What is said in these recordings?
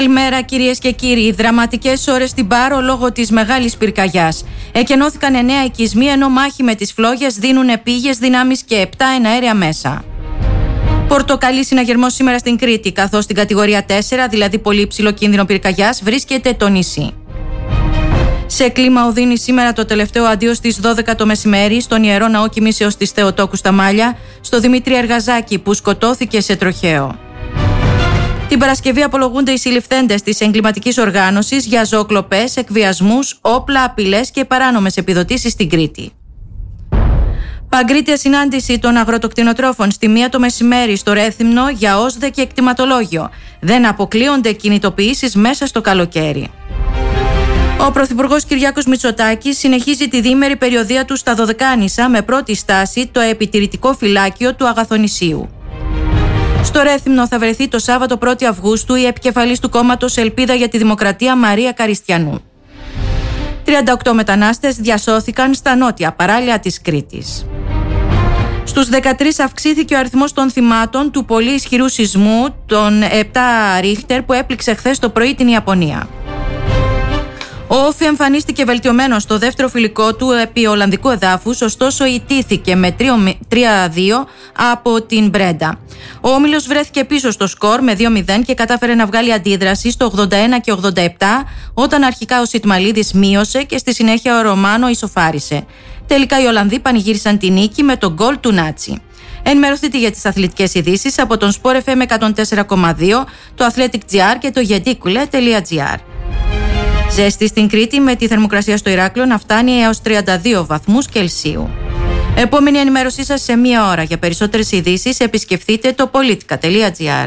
Καλημέρα κυρίες και κύριοι. Δραματικές ώρες στην Πάρο λόγω της μεγάλης πυρκαγιάς. Εκενώθηκαν 9 οικισμοί, ενώ μάχη με τις φλόγες δίνουν επίγειες δυνάμεις και 7 εναέρια μέσα. Πορτοκαλί συναγερμός σήμερα στην Κρήτη, καθώς στην κατηγορία 4, δηλαδή πολύ υψηλό κίνδυνο πυρκαγιάς, βρίσκεται το νησί. Σε κλίμα οδύνη σήμερα το τελευταίο αντίο στις 12 το μεσημέρι στον Ιερό Ναό Κοιμήσεως της Θεοτόκου στα Μάλια, στο Δημήτρη Εργαζάκη που σκοτώθηκε σε τροχαίο. Την Παρασκευή απολογούνται οι συλληφθέντες της εγκληματικής οργάνωσης για ζωοκλοπές, εκβιασμούς, όπλα, απειλές και παράνομες επιδοτήσεις στην Κρήτη. Παγκρίτια συνάντηση των αγροτοκτηνοτρόφων στη 1 το μεσημέρι στο Ρέθυμνο για ΩΣΔΕ και εκτιματολόγιο. Δεν αποκλείονται κινητοποιήσεις μέσα στο καλοκαίρι. Ο Πρωθυπουργός Κυριάκος Μητσοτάκης συνεχίζει τη διήμερη περιοδεία του στα Δωδεκάνησα με πρώτη στάση το επιτηρητικό φυλάκιο του Αγαθονησίου. Στο Ρέθυμνο θα βρεθεί το Σάββατο 1η Αυγούστου η επικεφαλής του κόμματος Ελπίδα για τη Δημοκρατία Μαρία Καριστιανού. 38 μετανάστες διασώθηκαν στα νότια παράλια της Κρήτης. Στους 13 αυξήθηκε ο αριθμός των θυμάτων του πολύ ισχυρού σεισμού των 7 Ρίχτερ που έπληξε χθες το πρωί την Ιαπωνία. Ο Όφι εμφανίστηκε βελτιωμένο στο δεύτερο φιλικό του επί Ολλανδικού εδάφους, ωστόσο ιτήθηκε με 3-2 από την Μπρέντα. Ο Όμιλος βρέθηκε πίσω στο σκορ με 2-0 και κατάφερε να βγάλει αντίδραση στο 81 και 87, όταν αρχικά ο Σιτμαλίδης μείωσε και στη συνέχεια ο Ρωμάνο ισοφάρισε. Τελικά οι Ολλανδοί πανηγύρισαν τη νίκη με τον γκολ του Νάτσι. Ενημερωθείτε για τις αθλητικές ειδήσεις από τον Sport FM 104,2, το Athletic GR και το yedikule.gr. Ζέστη στην Κρήτη με τη θερμοκρασία στο Ηράκλειο να φτάνει έως 32 βαθμούς Κελσίου. Επόμενη ενημέρωσή σας σε 1 ώρα. Για περισσότερες ειδήσεις επισκεφτείτε το politica.gr.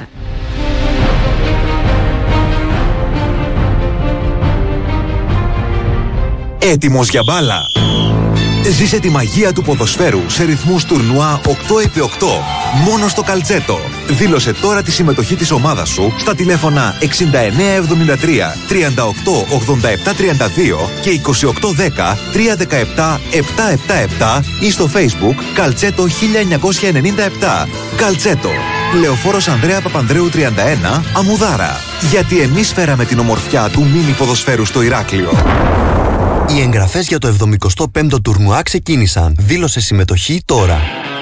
Έτοιμος για μπάλα. Ζήσε τη μαγεία του ποδοσφαίρου σε ρυθμούς τουρνουά 8x8. Μόνο στο Καλτσέτο. Δήλωσε τώρα τη συμμετοχή της ομάδας σου στα τηλέφωνα 6973 38 87 32 και 2810 317 777 ή στο Facebook Καλτσέτο 1997. Καλτσέτο. Λεωφόρος Ανδρέα Παπανδρέου 31, Αμουδάρα. Γιατί εμείς φέραμε την ομορφιά του μίνι ποδοσφαίρου στο Ηράκλειο. Οι εγγραφές για το 75ο τουρνουά ξεκίνησαν. Δήλωσε συμμετοχή τώρα.